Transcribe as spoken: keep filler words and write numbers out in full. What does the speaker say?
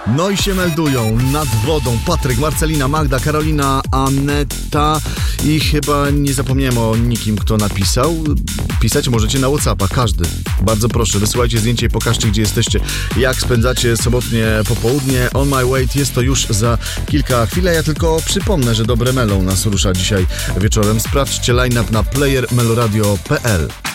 No i się meldują nad wodą Patryk, Marcelina, Magda, Karolina, Aneta i chyba nie zapomniałem o nikim, kto napisał. Pisać możecie na WhatsAppa, każdy. Bardzo proszę, wysyłajcie zdjęcie i pokażcie, gdzie jesteście, jak spędzacie sobotnie popołudnie. On My Way jest to już za kilka chwil. Ja tylko przypomnę, że dobre Melo nas rusza dzisiaj wieczorem. Sprawdźcie line-up na player meloradio kropka p l.